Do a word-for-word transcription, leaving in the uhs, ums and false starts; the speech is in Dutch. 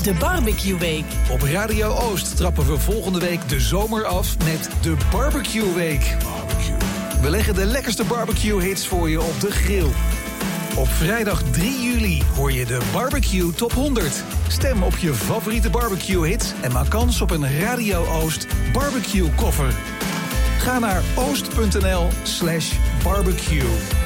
De Barbecue Week. Op Radio Oost trappen we volgende week de zomer af met de Barbecue Week. Barbecue. We leggen de lekkerste barbecue-hits voor je op de grill. Op vrijdag drie juli hoor je de Barbecue Top honderd. Stem op je favoriete barbecue-hits en maak kans op een Radio Oost barbecue-koffer. Ga naar oost punt n l slash barbecue.